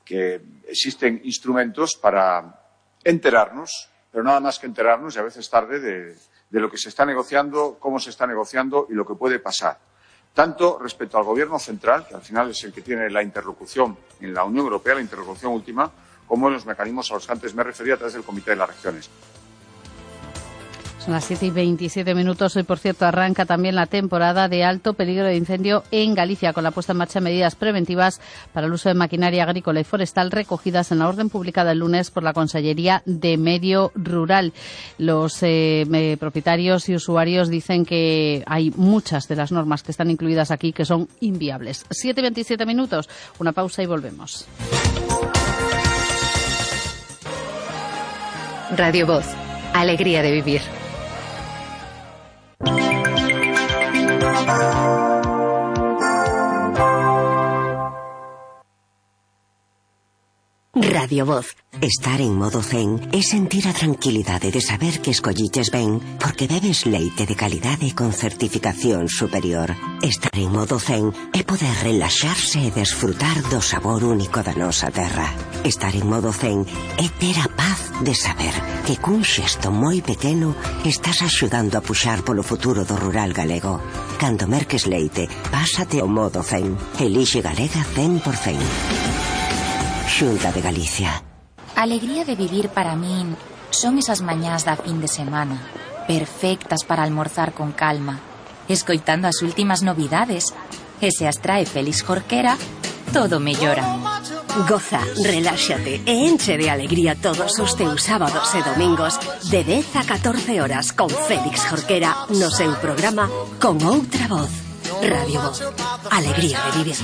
que existen instrumentos para enterarnos, pero nada más que enterarnos, y a veces tarde, de lo que se está negociando, cómo se está negociando y lo que puede pasar. Tanto respecto al Gobierno central, que al final es el que tiene la interlocución en la Unión Europea, la interlocución última, como en los mecanismos a los que antes me refería a través del Comité de las Regiones. Son las 7:27. Hoy, por cierto, arranca también la temporada de alto peligro de incendio en Galicia, con la puesta en marcha de medidas preventivas para el uso de maquinaria agrícola y forestal recogidas en la orden publicada el lunes por la Consellería de Medio Rural. Los propietarios y usuarios dicen que hay muchas de las normas que están incluidas aquí que son inviables. 7:27. Una pausa y volvemos. Radio Voz. Alegría de vivir. Radio Voz. Estar en modo zen é sentir a tranquilidade de saber que escolliches ben porque bebes leite de calidade con certificación superior. Estar en modo zen é poder relaxarse e desfrutar do sabor único da nosa terra. Estar en modo zen é ter a paz de saber que cun xesto moi pequeno estás axudando a puxar polo futuro do rural galego. Cando merques leite, pásate ao modo zen. Elixe Galega 100%. Xunta de Galicia. Alegría de vivir para min son esas mañás da fin de semana, perfectas para almorzar con calma, escoitando as últimas novidades, e se as trae Félix Jorquera, todo mellora. Goza, reláxate e enche de alegría todos os teus sábados e domingos de 10 a 14 horas con Félix Jorquera no seu programa Con Outra Voz. Radio Voz. Alegría de vivir.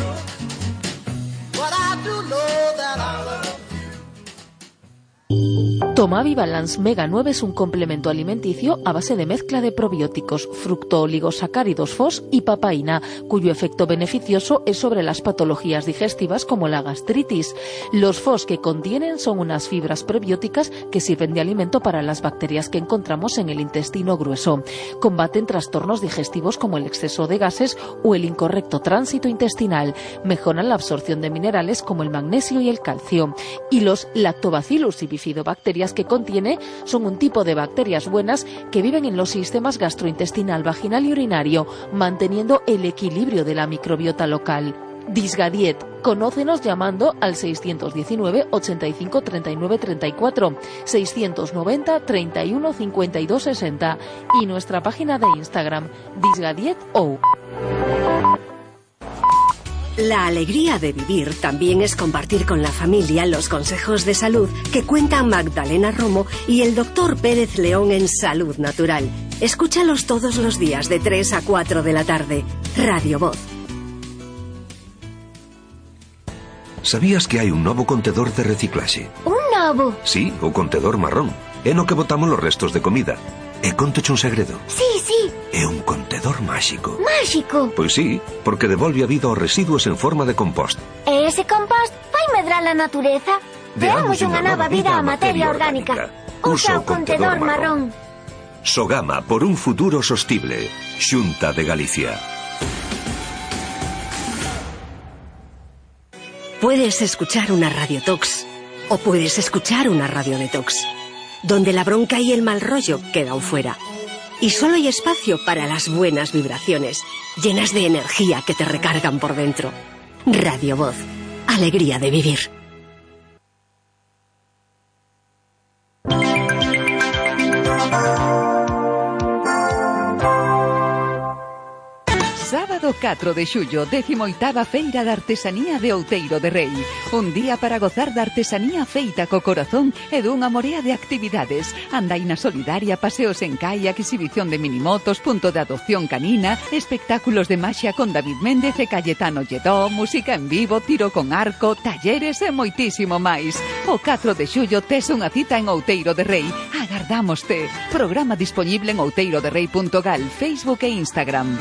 Tomavi Balance Mega 9 es un complemento alimenticio a base de mezcla de probióticos, fructooligosacáridos FOS y papaína, cuyo efecto beneficioso es sobre las patologías digestivas como la gastritis. Los FOS que contienen son unas fibras prebióticas que sirven de alimento para las bacterias que encontramos en el intestino grueso. Combaten trastornos digestivos como el exceso de gases o el incorrecto tránsito intestinal. Mejoran la absorción de minerales como el magnesio y el calcio. Y los lactobacillus y bifidobacterias que contiene son un tipo de bacterias buenas que viven en los sistemas gastrointestinal, vaginal y urinario, manteniendo el equilibrio de la microbiota local. Disgadiet. Conócenos llamando al 619 85 39 34, 690 31 52 60 y nuestra página de Instagram, disgadietou. La alegría de vivir también es compartir con la familia los consejos de salud que cuentan Magdalena Romo y el doctor Pérez León en Salud Natural. Escúchalos todos los días de 3 a 4 de la tarde. Radio Voz. Sabías que hai un novo contedor de reciclaxe? Un novo? Sí, o contedor marrón. É no que botamos os restos de comida. E contoche un segredo. Sí, sí. É un contedor máxico. Máxico? Pois sí, porque devolve a vida aos residuos en forma de compost. E ese compost vai medrar a natureza? Deamos unha nova vida á materia orgánica. Usa o contedor marrón. Sogama por un futuro sostible. Xunta de Galicia. Puedes escuchar una radiotox o puedes escuchar una radio detox, donde la bronca y el mal rollo quedan fuera. Y solo hay espacio para las buenas vibraciones, llenas de energía que te recargan por dentro. Radio Voz. Alegría de vivir. Sábado 4 de xullo, 18ª Feira de Artesanía de Outeiro de Rei. Un día para gozar da artesanía feita co corazón e dunha morea de actividades. Andaina solidaria, paseos en kayak, exhibición de minimotos, punto de adopción canina, espectáculos de maxia con David Méndez e Cayetano Lledó, música en vivo, tiro con arco, talleres e moitísimo máis. O 4 de xullo tes unha cita en Outeiro de Rei. Agardámoste. Programa disponible en outeiroderrei.gal, Facebook e Instagram.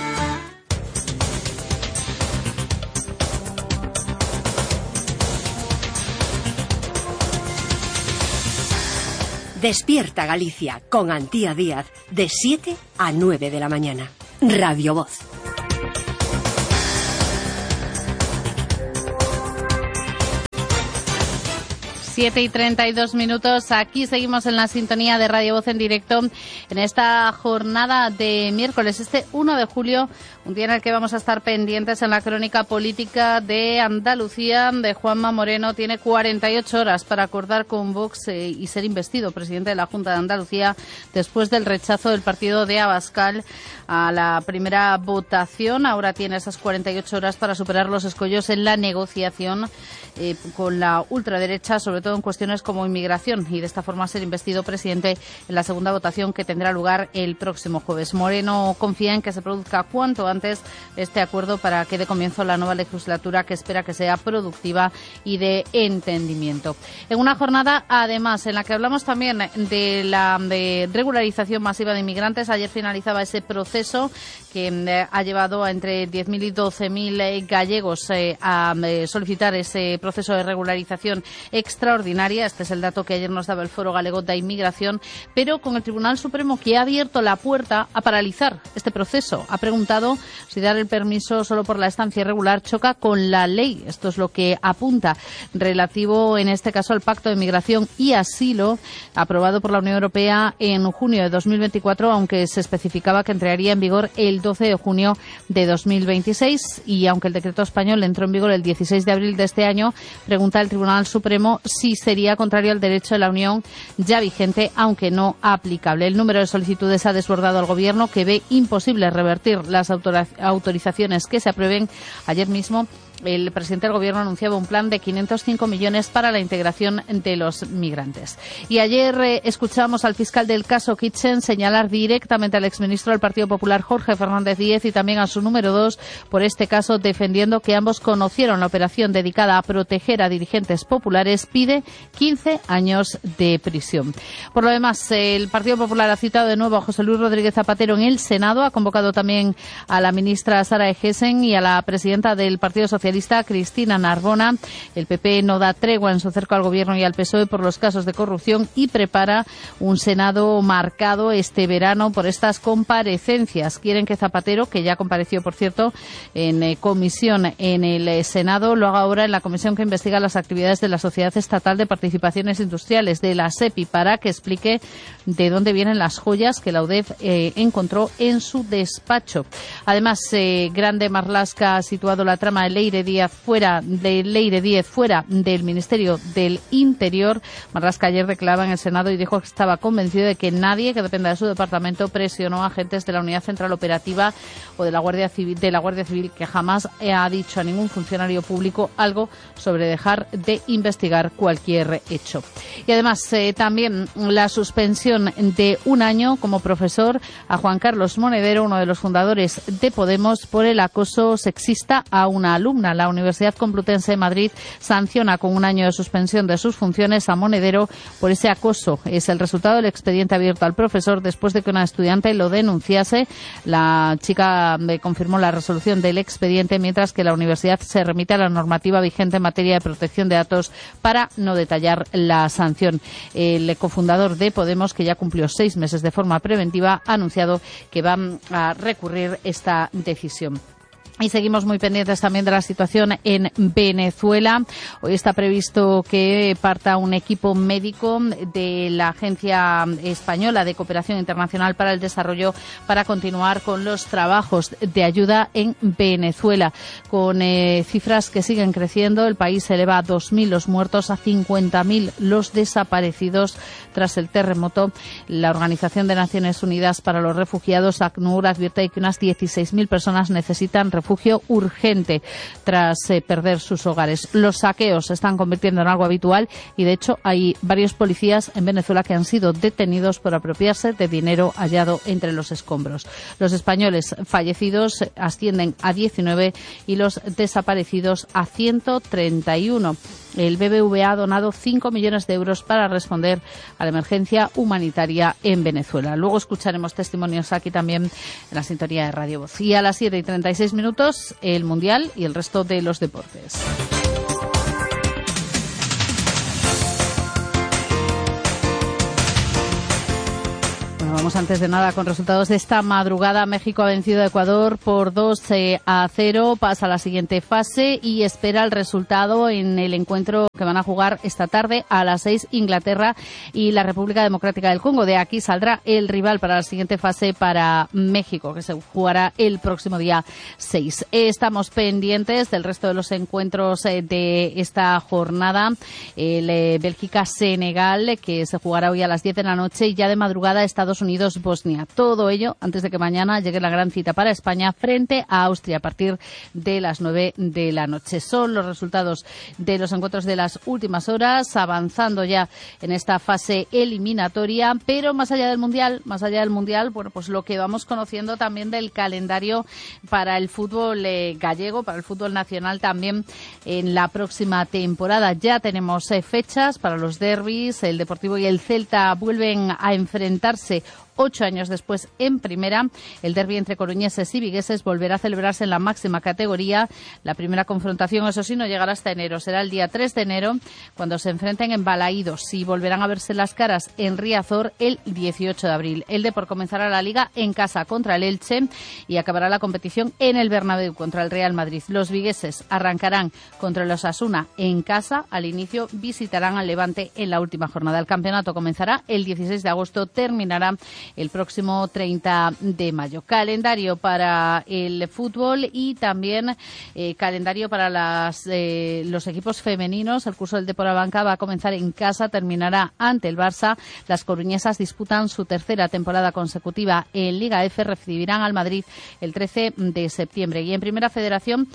Despierta Galicia con Antía Díaz de 7 a 9 de la mañana. Radio Voz. 7:32. Aquí seguimos en la sintonía de Radio Voz en directo en esta jornada de miércoles, este 1 de julio, un día en el que vamos a estar pendientes en la crónica política de Andalucía. De Juanma Moreno tiene 48 horas para acordar con Vox y ser investido presidente de la Junta de Andalucía después del rechazo del partido de Abascal a la primera votación. Ahora tiene esas 48 horas para superar los escollos en la negociación con la ultraderecha, sobre todo en cuestiones como inmigración, y de esta forma ser investido presidente en la segunda votación que tendrá lugar el próximo jueves. Moreno confía en que se produzca cuanto antes este acuerdo para que dé comienzo la nueva legislatura, que espera que sea productiva y de entendimiento. En una jornada, además, en la que hablamos también de la regularización masiva de inmigrantes. Ayer finalizaba ese proceso que ha llevado a entre 10.000 y 12.000 gallegos a solicitar ese proceso de regularización extraordinaria. Este es el dato que ayer nos daba el Foro Galego de Inmigración, pero con el Tribunal Supremo, que ha abierto la puerta a paralizar este proceso. Ha preguntado si dar el permiso solo por la estancia irregular choca con la ley. Esto es lo que apunta, relativo en este caso al Pacto de Migración y Asilo aprobado por la Unión Europea en junio de 2024, aunque se especificaba que entraría en vigor el 12 de junio de 2026, y aunque el decreto español entró en vigor el 16 de abril de este año, pregunta el Tribunal Supremo si sería contrario al derecho de la Unión ya vigente, aunque no aplicable. El número de solicitudes ha desbordado al Gobierno, que ve imposible revertir las autorizaciones que se aprueben. Ayer mismo el presidente del Gobierno anunciaba un plan de 505 millones para la integración de los migrantes. Y ayer escuchamos al fiscal del caso Kitchen señalar directamente al exministro del Partido Popular, Jorge Fernández Díez, y también a su número 2 por este caso, defendiendo que ambos conocieron la operación dedicada a proteger a dirigentes populares. Pide 15 años de prisión. Por lo demás, el Partido Popular ha citado de nuevo a José Luis Rodríguez Zapatero en el Senado. Ha convocado también a la ministra Sara Eggesen y a la presidenta del Partido Socialista, Cristina Narbona. El PP no da tregua en su cerco al Gobierno y al PSOE por los casos de corrupción y prepara un Senado marcado este verano por estas comparecencias. Quieren que Zapatero, que ya compareció, por cierto, en comisión en el Senado, lo haga ahora en la comisión que investiga las actividades de la Sociedad Estatal de Participaciones Industriales, de la SEPI, para que explique de dónde vienen las joyas que la UDEF encontró en su despacho. Además, Grande Marlaska ha situado la trama de Leire Díez fuera del Ministerio del Interior. Marlaska ayer declaraba en el Senado y dijo que estaba convencido de que nadie que dependa de su departamento presionó a agentes de la Unidad Central Operativa o de la Guardia Civil, que jamás ha dicho a ningún funcionario público algo sobre dejar de investigar cualquier hecho. Y además también la suspensión de un año como profesor a Juan Carlos Monedero, uno de los fundadores de Podemos, por el acoso sexista a una alumna. La Universidad Complutense de Madrid sanciona con un año de suspensión de sus funciones a Monedero por ese acoso. Es el resultado del expediente abierto al profesor después de que una estudiante lo denunciase. La chica confirmó la resolución del expediente, mientras que la universidad se remite a la normativa vigente en materia de protección de datos para no detallar la sanción. El cofundador de Podemos, que ya cumplió 6 meses de forma preventiva, ha anunciado que van a recurrir esta decisión. Y seguimos muy pendientes también de la situación en Venezuela. Hoy está previsto que parta un equipo médico de la Agencia Española de Cooperación Internacional para el Desarrollo para continuar con los trabajos de ayuda en Venezuela. Con cifras que siguen creciendo, el país eleva a 2.000 los muertos, a 50.000 los desaparecidos tras el terremoto. La Organización de Naciones Unidas para los Refugiados, ACNUR, advierte que unas 16.000 personas necesitan refugio urgente tras perder sus hogares. Los saqueos se están convirtiendo en algo habitual y, de hecho, hay varios policías en Venezuela que han sido detenidos por apropiarse de dinero hallado entre los escombros. Los españoles fallecidos ascienden a 19 y los desaparecidos a 131. El BBVA ha donado 5 millones de euros para responder a la emergencia humanitaria en Venezuela. Luego escucharemos testimonios aquí también en la sintonía de Radio Voz. Y a las 7:36, el Mundial y el resto de los deportes. Vamos antes de nada con resultados de esta madrugada. México ha vencido a Ecuador por 2-0, pasa a la siguiente fase y espera el resultado en el encuentro que van a jugar esta tarde a las 6 Inglaterra y la República Democrática del Congo. De aquí saldrá el rival para la siguiente fase para México, que se jugará el próximo día 6. Estamos pendientes del resto de los encuentros de esta jornada. El Bélgica-Senegal, que se jugará hoy a las 10 de la noche, y ya de madrugada Estados Unidos-Bosnia. Todo ello antes de que mañana llegue la gran cita para España frente a Austria a partir de las 9 de la noche. Son los resultados de los encuentros de las últimas horas, avanzando ya en esta fase eliminatoria, pero más allá del Mundial, bueno, pues lo que vamos conociendo también del calendario para el fútbol gallego, para el fútbol nacional también en la próxima temporada. Ya tenemos fechas para los derbis. El Deportivo y el Celta vuelven a enfrentarse 8 años después en primera. El derbi entre coruñeses y vigueses volverá a celebrarse en la máxima categoría. La primera confrontación, eso sí, no llegará hasta enero. Será el día 3 de enero cuando se enfrenten en Balaídos y volverán a verse las caras en Riazor el 18 de abril. El Depor comenzará la Liga en casa contra el Elche y acabará la competición en el Bernabéu contra el Real Madrid. Los vigueses arrancarán contra el Osasuna en casa. Al inicio visitarán al Levante en la última jornada. El campeonato comenzará el 16 de agosto, terminará el próximo 30 de mayo. Calendario para el fútbol y también calendario para los equipos femeninos. El curso del Depor Abanca va a comenzar en casa, terminará ante el Barça. Las coruñesas disputan su tercera temporada consecutiva en Liga F, recibirán al Madrid el 13 de septiembre. Y en Primera Federación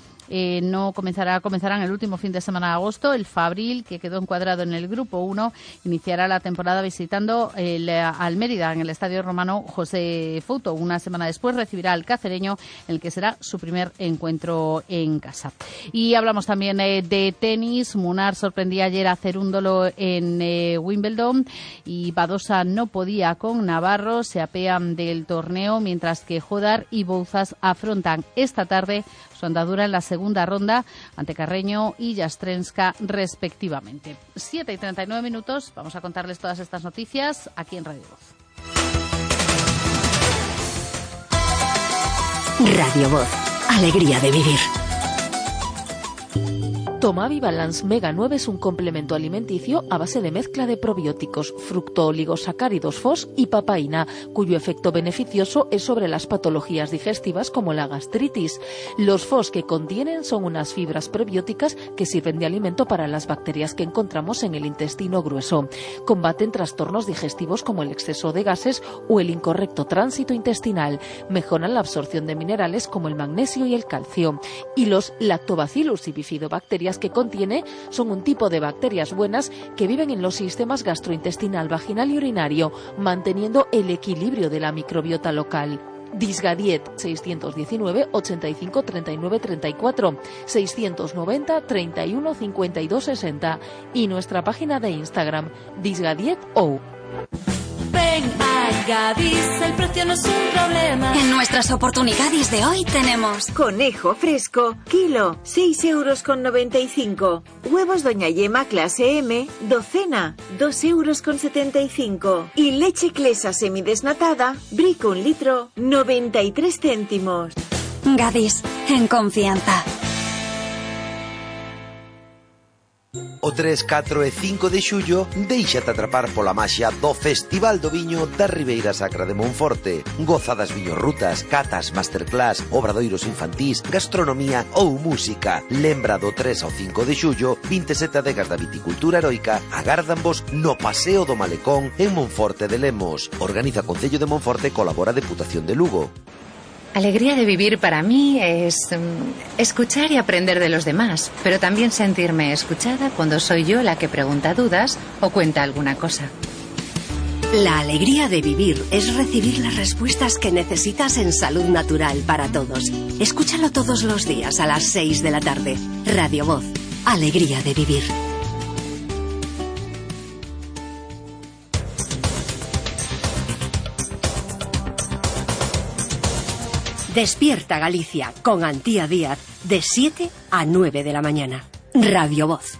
comenzarán el último fin de semana de agosto. El Fabril, que quedó encuadrado en el grupo 1, iniciará la temporada visitando al Mérida en el Estadio Romano José Fouto. Una semana después recibirá al Cacereño, en el que será su primer encuentro en casa. Y hablamos también de tenis. Munar sorprendía ayer a Cerúndolo en Wimbledon y Badosa no podía con Navarro. Se apean del torneo, mientras que Jodar y Bouzas afrontan esta tarde su andadura en la segunda ronda ante Carreño y Jastrenska respectivamente. 7:39. Vamos a contarles todas estas noticias aquí en Radio Voz. Radio Voz. Alegría de vivir. Tomavi Balance Mega 9 es un complemento alimenticio a base de mezcla de probióticos, fructooligosacáridos FOS y papaína, cuyo efecto beneficioso es sobre las patologías digestivas como la gastritis. Los FOS que contienen son unas fibras prebióticas que sirven de alimento para las bacterias que encontramos en el intestino grueso. Combaten trastornos digestivos como el exceso de gases o el incorrecto tránsito intestinal. Mejoran la absorción de minerales como el magnesio y el calcio. Y los lactobacillus y bifidobacterias que contiene son un tipo de bacterias buenas que viven en los sistemas gastrointestinal, vaginal y urinario, manteniendo el equilibrio de la microbiota local. Disgadiet 619 85 39 34 690 31 52 60 y nuestra página de Instagram disgadiet.ou. Ven a Gadis, el precio no es un problema. En nuestras oportunidades de hoy tenemos conejo fresco, kilo, 6,95 €. Huevos Doña Yema clase M, docena, 2,75 €. Y leche Clesa semidesnatada, Brico 1 litro, 93 céntimos. Gadis, en confianza. O 3, 4 e 5 de xullo déixate atrapar pola maxia do Festival do Viño da Ribeira Sacra de Monforte. Goza das viñorrutas, catas, masterclass, obradoiros infantís, gastronomía ou música. Lembra do 3 ao 5 de xullo, 27 adegas da viticultura heroica agárdanvos no Paseo do Malecón en Monforte de Lemos. Organiza Concello de Monforte, colabora Deputación de Lugo. Alegría de vivir para mí es escuchar y aprender de los demás, pero también sentirme escuchada cuando soy yo la que pregunta dudas o cuenta alguna cosa. La alegría de vivir es recibir las respuestas que necesitas en Salud Natural para Todos. Escúchalo todos los días a las 6 de la tarde. Radio Voz. Alegría de vivir. Despierta Galicia con Antía Díaz de 7 a 9 de la mañana. Radio Voz.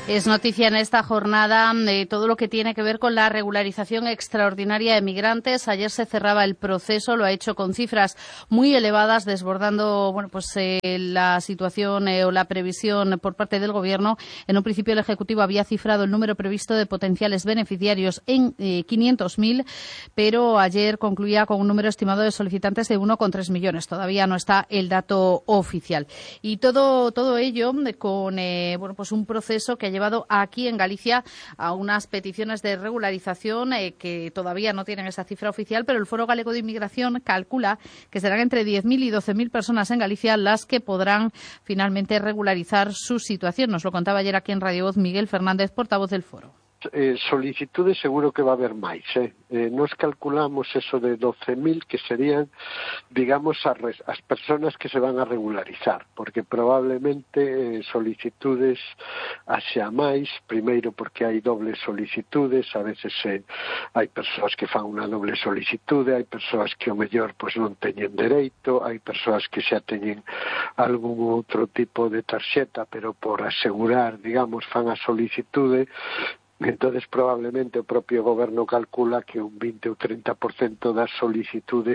Es noticia en esta jornada de todo lo que tiene que ver con la regularización extraordinaria de migrantes. Ayer se cerraba el proceso, lo ha hecho con cifras muy elevadas, desbordando la situación o la previsión por parte del Gobierno. En un principio el Ejecutivo había cifrado el número previsto de potenciales beneficiarios en 500.000, pero ayer concluía con un número estimado de solicitantes de 1,3 millones. Todavía no está el dato oficial. Y todo ello con un proceso que ha llevado aquí en Galicia a unas peticiones de regularización que todavía no tienen esa cifra oficial, pero el Foro Galego de Inmigración calcula que serán entre 10.000 y 12.000 personas en Galicia las que podrán finalmente regularizar su situación. Nos lo contaba ayer aquí en Radio Voz Miguel Fernández, portavoz del Foro. Solicitudes seguro que va a haber máis. Nos calculamos eso de 12.000 que serían, digamos, as persoas que se van a regularizar, porque probablemente solicitudes haxa máis, primeiro porque hai dobles solicitudes, a veces hai persoas que fan unha doble solicitude, hai persoas que ao mellor non teñen dereito, hai persoas que xa teñen algún outro tipo de tarxeta, pero por asegurar, digamos, fan a solicitude. Entonces, probablemente o propio Goberno calcula que un 20 ou 30% das solicitudes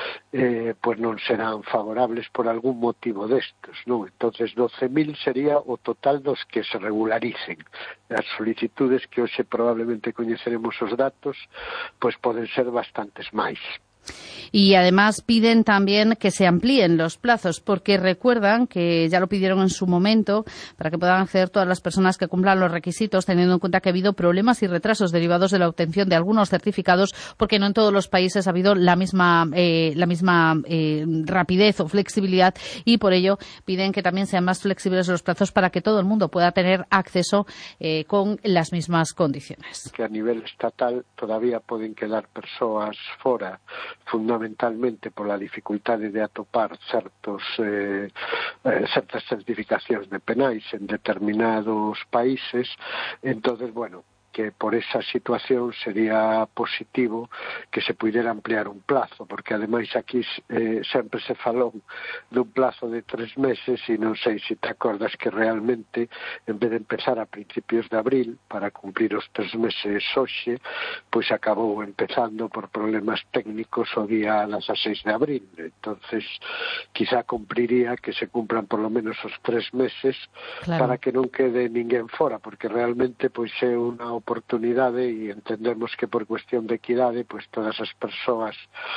non serán favorables por algún motivo destes, non? Entonces, 12.000 sería o total dos que se regularicen. As solicitudes que hoxe probablemente coñeceremos os datos, poden ser bastantes máis. Y además piden también que se amplíen los plazos, porque recuerdan que ya lo pidieron en su momento para que puedan acceder todas las personas que cumplan los requisitos, teniendo en cuenta que ha habido problemas y retrasos derivados de la obtención de algunos certificados, porque no en todos los países ha habido la misma rapidez o flexibilidad, y por ello piden que también sean más flexibles los plazos para que todo el mundo pueda tener acceso con las mismas condiciones. Que a nivel estatal todavía poden quedar persoas fora, fundamentalmente pola dificultade de atopar certas certificacións de penais en determinados países. Entonces, que por esa situación sería positivo que se puidera ampliar un plazo, porque ademais aquí sempre se falou dun plazo de 3 meses e non sei se te acordas que realmente en vez de empezar a principios de abril para cumplir os 3 meses hoxe, acabou empezando por problemas técnicos o día 16 de abril. Entonces quizá cumpliría que se cumplan por lo menos os 3 meses, claro, para que non quede ninguén fora, porque realmente é unha oportunidade e entendemos que por cuestión de equidade todas as persoas,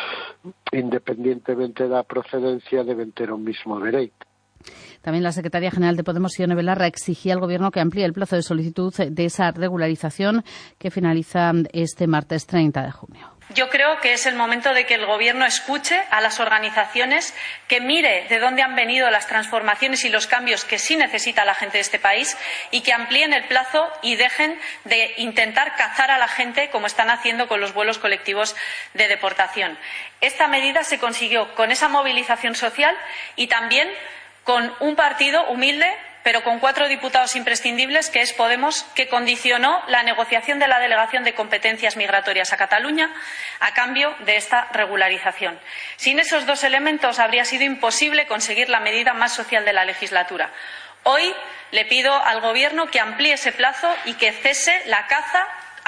independientemente da procedencia, deben ter o mismo dereito. También la secretaria general de Podemos, Ione Belarra, exigía al Gobierno que amplíe el plazo de solicitud de esa regularización que finaliza este martes 30 de junio. Yo creo que es el momento de que el Gobierno escuche a las organizaciones, que mire de dónde han venido las transformaciones y los cambios que sí necesita la gente de este país, y que amplíen el plazo y dejen de intentar cazar a la gente como están haciendo con los vuelos colectivos de deportación. Esta medida se consiguió con esa movilización social y también con un partido humilde, pero con 4 diputados imprescindibles, que es Podemos, que condicionó la negociación de la delegación de competencias migratorias a Cataluña a cambio de esta regularización. Sin esos 2 elementos habría sido imposible conseguir la medida más social de la legislatura. Hoy le pido al Gobierno que amplíe ese plazo y que cese la caza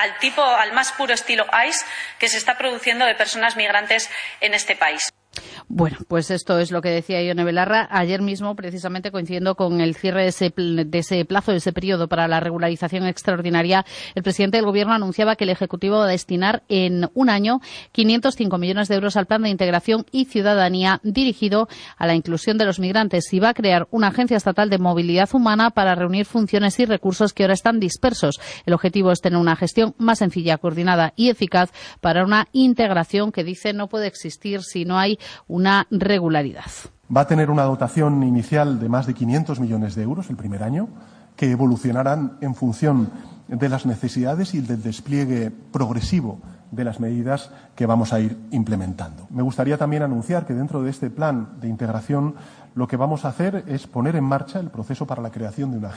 al más puro estilo ICE que se está produciendo de personas migrantes en este país. Bueno, pues esto es lo que decía Ione Belarra ayer mismo, precisamente coincidiendo con el cierre de ese plazo, de ese periodo para la regularización extraordinaria. El presidente del Gobierno anunciaba que el Ejecutivo va a destinar en un año 505 millones de euros al Plan de Integración y Ciudadanía dirigido a la inclusión de los migrantes, y va a crear una agencia estatal de movilidad humana para reunir funciones y recursos que ahora están dispersos. El objetivo es tener una gestión más sencilla, coordinada y eficaz para una integración que, dice, no puede existir si no hay una regularidad. Va a tener una dotación inicial de más de 500 millones de euros el primer año, que evolucionarán en función de las necesidades y del despliegue progresivo de las medidas que vamos a ir implementando. Me gustaría también anunciar que dentro de este plan de integración lo que vamos a hacer es poner en marcha el proceso para la creación de una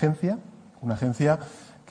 agencia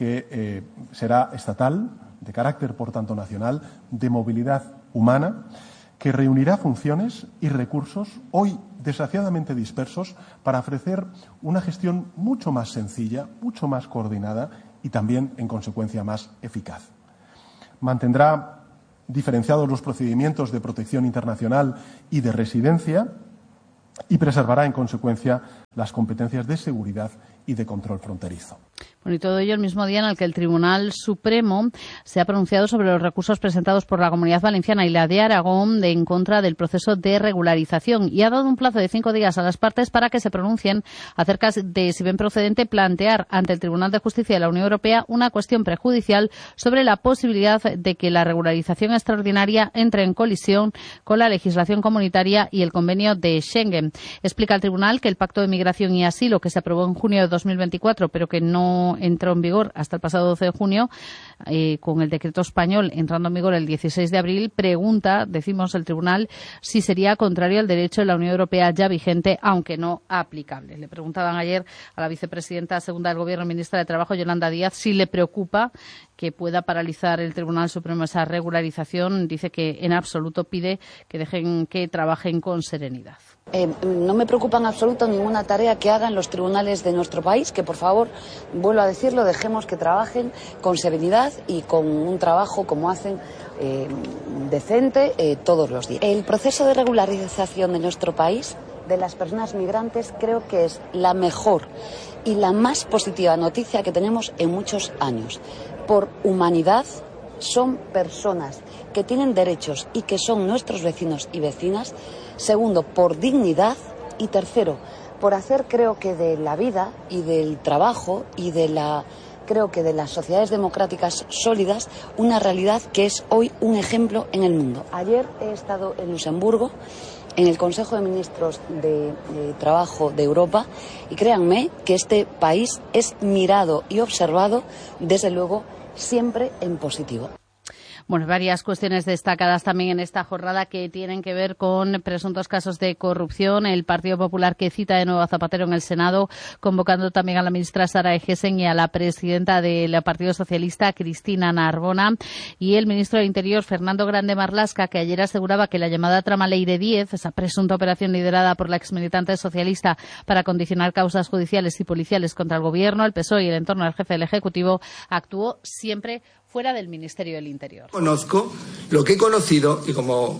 que será estatal, de carácter por tanto nacional, de movilidad humana, que reunirá funciones y recursos hoy desgraciadamente dispersos para ofrecer una gestión mucho más sencilla, mucho más coordinada y también, en consecuencia, más eficaz. Mantendrá diferenciados los procedimientos de protección internacional y de residencia y preservará, en consecuencia, las competencias de seguridad y de control fronterizo. Bueno, y todo ello el mismo día en el que el Tribunal Supremo se ha pronunciado sobre los recursos presentados por la Comunidad Valenciana y la de Aragón en contra del proceso de regularización y ha dado un plazo de 5 días a las partes para que se pronuncien acerca de si ven procedente plantear ante el Tribunal de Justicia de la Unión Europea una cuestión prejudicial sobre la posibilidad de que la regularización extraordinaria entre en colisión con la legislación comunitaria y el convenio de Schengen. Explica el Tribunal que el Pacto de Migración y Asilo, que se aprobó en junio de 2024, pero que no entró en vigor hasta el pasado 12 de junio, con el decreto español entrando en vigor el 16 de abril, pregunta, decimos el Tribunal, si sería contrario al derecho de la Unión Europea ya vigente, aunque no aplicable. Le preguntaban ayer a la vicepresidenta segunda del Gobierno, ministra de Trabajo, Yolanda Díaz, si le preocupa que pueda paralizar el Tribunal Supremo esa regularización. Dice que en absoluto, pide que dejen que trabajen con serenidad. No me preocupa en absoluto ninguna tarea que hagan los tribunales de nuestro país, que por favor, vuelvo a decirlo, dejemos que trabajen con serenidad y con un trabajo como hacen decente todos los días. El proceso de regularización de nuestro país de las personas migrantes creo que es la mejor y la más positiva noticia que tenemos en muchos años. Por humanidad, son personas que tienen derechos y que son nuestros vecinos y vecinas. Segundo, por dignidad. Y tercero, por hacer, creo que de la vida y del trabajo y de las sociedades democráticas sólidas, una realidad que es hoy un ejemplo en el mundo. Ayer he estado en Luxemburgo, en el Consejo de Ministros de Trabajo de Europa, y créanme que este país es mirado y observado, desde luego, siempre en positivo. Bueno, varias cuestiones destacadas también en esta jornada que tienen que ver con presuntos casos de corrupción. El Partido Popular, que cita de nuevo a Zapatero en el Senado, convocando también a la ministra Sara Egesen y a la presidenta del Partido Socialista, Cristina Narbona, y el ministro del Interior, Fernando Grande Marlaska, que ayer aseguraba que la llamada trama Ley de 10, esa presunta operación liderada por la exmilitante socialista para condicionar causas judiciales y policiales contra el Gobierno, el PSOE y el entorno del jefe del Ejecutivo, actuó siempre fuera del Ministerio del Interior. Conozco lo que he conocido y lo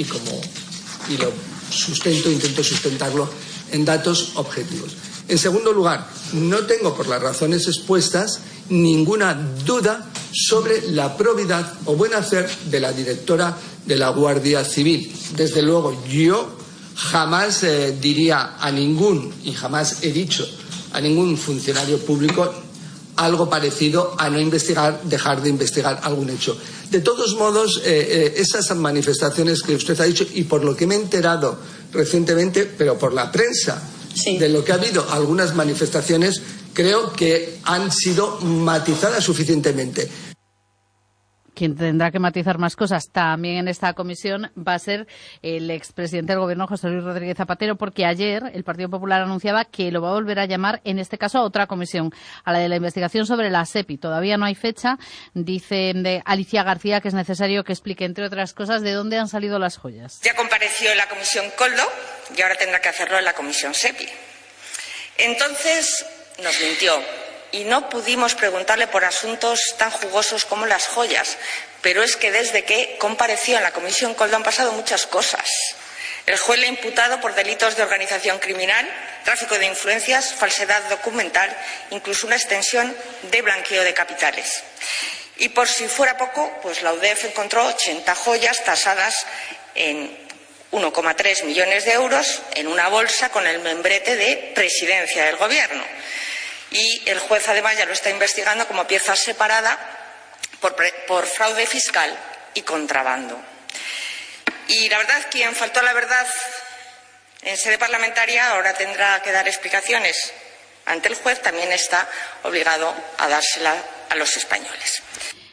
sustento, intento sustentarlo en datos objetivos. En segundo lugar, no tengo, por las razones expuestas, ninguna duda sobre la probidad o buen hacer de la directora de la Guardia Civil. Desde luego, yo jamás diría a ningún, y jamás he dicho a ningún funcionario público algo parecido a no investigar, dejar de investigar algún hecho. De todos modos, esas manifestaciones que usted ha dicho, y por lo que me he enterado recientemente, pero por la prensa, sí, de lo que ha habido algunas manifestaciones, creo que han sido matizadas suficientemente. Quien tendrá que matizar más cosas también en esta comisión va a ser el expresidente del Gobierno, José Luis Rodríguez Zapatero, porque ayer el Partido Popular anunciaba que lo va a volver a llamar, en este caso, a otra comisión, a la de la investigación sobre la SEPI. Todavía no hay fecha. Dice de Alicia García que es necesario que explique, entre otras cosas, de dónde han salido las joyas. Ya compareció en la comisión Coldo y ahora tendrá que hacerlo en la comisión SEPI. Entonces nos mintió y no pudimos preguntarle por asuntos tan jugosos como las joyas, pero es que desde que compareció en la comisión Coldo han pasado muchas cosas. El juez le ha imputado por delitos de organización criminal, tráfico de influencias, falsedad documental, incluso una extensión de blanqueo de capitales. Y por si fuera poco, pues la UDEF encontró 80 joyas tasadas en 1,3 millones de euros en una bolsa con el membrete de presidencia del Gobierno. Y el juez además ya lo está investigando como pieza separada por fraude fiscal y contrabando. Y la verdad, quien faltó a la verdad en sede parlamentaria ahora tendrá que dar explicaciones ante el juez, también está obligado a dársela a los españoles.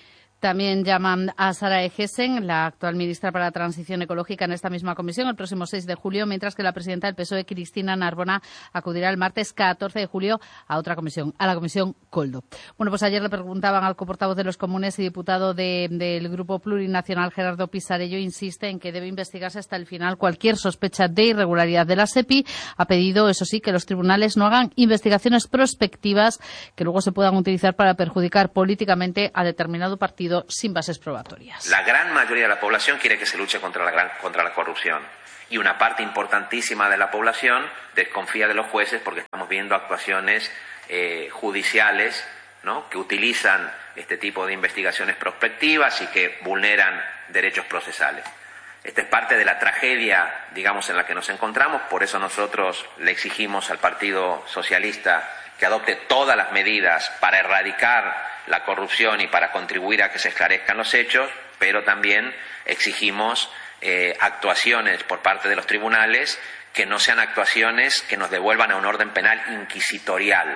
también llaman a Sara Egesen, la actual ministra para la Transición Ecológica, en esta misma comisión el próximo 6 de julio, mientras que la presidenta del PSOE, Cristina Narbona, acudirá el martes 14 de julio a otra comisión, a la comisión Coldo. Bueno, pues ayer le preguntaban al coportavoz de los comunes y diputado del Grupo Plurinacional, Gerardo Pisarello, insiste en que debe investigarse hasta el final cualquier sospecha de irregularidad de la SEPI. Ha pedido, eso sí, que los tribunales no hagan investigaciones prospectivas que luego se puedan utilizar para perjudicar políticamente a determinado partido sin bases probatorias. La gran mayoría de la población quiere que se luche contra la corrupción. Y una parte importantísima de la población desconfía de los jueces porque estamos viendo actuaciones judiciales, ¿no?, que utilizan este tipo de investigaciones prospectivas y que vulneran derechos procesales. Esta es parte de la tragedia, digamos, en la que nos encontramos. Por eso nosotros le exigimos al Partido Socialista que adopte todas las medidas para erradicar la corrupción y para contribuir a que se esclarezcan los hechos, pero también exigimos actuaciones por parte de los tribunales que no sean actuaciones que nos devuelvan a un orden penal inquisitorial.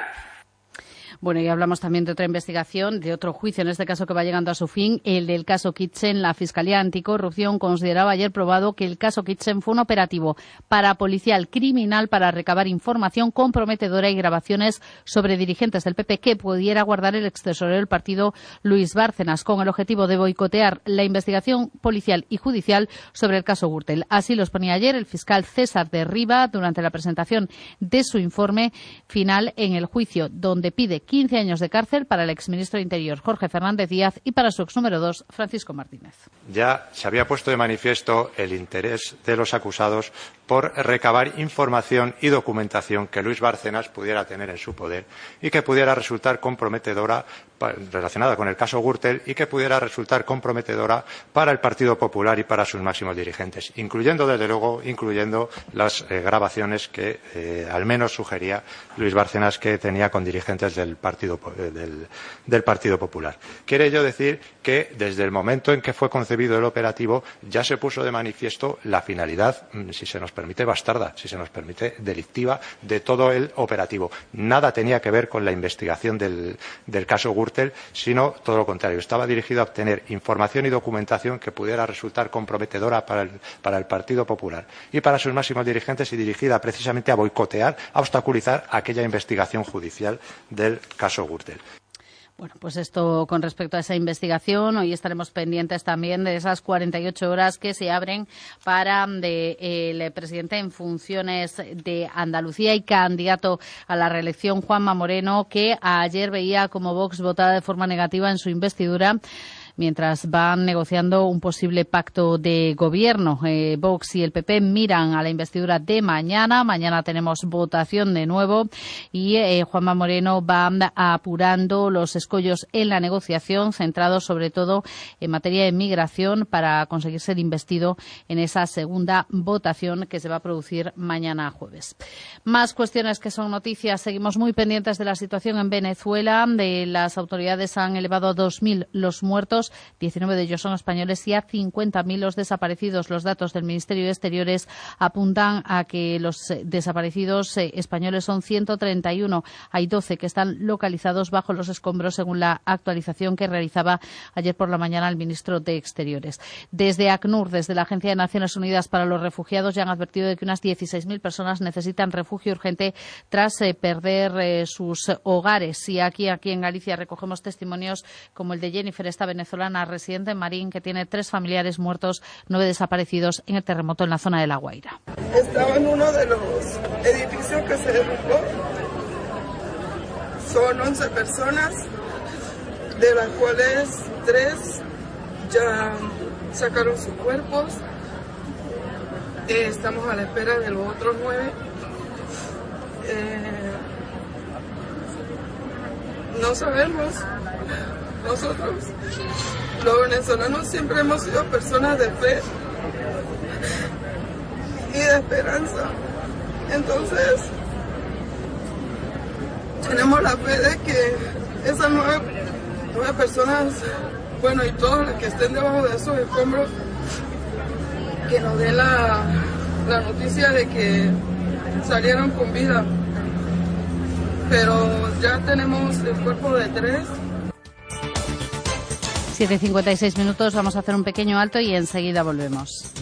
Bueno, y hablamos también de otra investigación, de otro juicio, en este caso que va llegando a su fin, el del caso Kitchen. La Fiscalía Anticorrupción consideraba ayer probado que el caso Kitchen fue un operativo parapolicial criminal para recabar información comprometedora y grabaciones sobre dirigentes del PP que pudiera guardar el extesorero del partido, Luis Bárcenas, con el objetivo de boicotear la investigación policial y judicial sobre el caso Gürtel. Así lo exponía ayer el fiscal César de Riva durante la presentación de su informe final en el juicio, donde pide 15 años de cárcel para el exministro de Interior, Jorge Fernández Díaz, y para su ex número 2, Francisco Martínez. Ya se había puesto de manifiesto el interés de los acusados por recabar información y documentación que Luis Bárcenas pudiera tener en su poder y que pudiera resultar comprometedora relacionada con el caso Gürtel y que pudiera resultar comprometedora para el Partido Popular y para sus máximos dirigentes, incluyendo, desde luego, las grabaciones que al menos sugería Luis Bárcenas que tenía con dirigentes del Partido Popular. Quiere ello decir que desde el momento en que fue concebido el operativo ya se puso de manifiesto la finalidad, si se nos permite bastarda, si se nos permite delictiva, de todo el operativo. Nada tenía que ver con la investigación del caso Gürtel, sino todo lo contrario. Estaba dirigido a obtener información y documentación que pudiera resultar comprometedora para el Partido Popular y para sus máximos dirigentes, y dirigida precisamente a boicotear, a obstaculizar aquella investigación judicial del caso Gürtel. Bueno, pues esto con respecto a esa investigación. Hoy estaremos pendientes también de esas 48 horas que se abren para el presidente en funciones de Andalucía y candidato a la reelección, Juanma Moreno, que ayer veía como Vox votaba de forma negativa en su investidura, mientras van negociando un posible pacto de gobierno. Vox y el PP miran a la investidura de mañana. Mañana tenemos votación de nuevo y Juanma Moreno va apurando los escollos en la negociación, centrados sobre todo en materia de migración, para conseguir ser investido en esa segunda votación que se va a producir mañana jueves. Más cuestiones que son noticias. Seguimos muy pendientes de la situación en Venezuela. Las autoridades han elevado a 2.000 los muertos, 19 de ellos son españoles, y a 50.000 los desaparecidos. Los datos del Ministerio de Exteriores apuntan a que los desaparecidos españoles son 131. Hay 12 que están localizados bajo los escombros, según la actualización que realizaba ayer por la mañana el ministro de Exteriores. Desde ACNUR, desde la Agencia de Naciones Unidas para los Refugiados, ya han advertido de que unas 16.000 personas necesitan refugio urgente tras perder sus hogares. Y aquí en Galicia recogemos testimonios como el de Jennifer, esta venezolana residente en Marín, que tiene 3 familiares muertos, 9 desaparecidos en el terremoto en la zona de La Guaira. Estaba en uno de los edificios que se derrumbó. Son 11 personas, de las cuales 3 ya sacaron sus cuerpos. Estamos a la espera de los otros 9. No sabemos. Nosotros, los venezolanos, siempre hemos sido personas de fe y de esperanza. Entonces, tenemos la fe de que esas 9 personas, bueno, y todas las que estén debajo de esos escombros, que nos den la noticia de que salieron con vida. Pero ya tenemos el cuerpo de 3. 7:56 minutos, vamos a hacer un pequeño alto y enseguida volvemos.